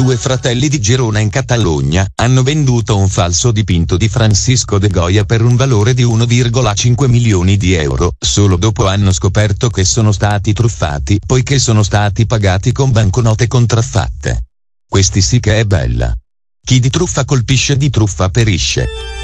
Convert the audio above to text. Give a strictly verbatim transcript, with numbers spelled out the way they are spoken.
Due fratelli di Girona in Catalogna hanno venduto un falso dipinto di Francisco de Goya per un valore di uno virgola cinque milioni di euro, solo dopo hanno scoperto che sono stati truffati poiché sono stati pagati con banconote contraffatte. Questi sì che è bella. Chi di truffa colpisce di truffa perisce.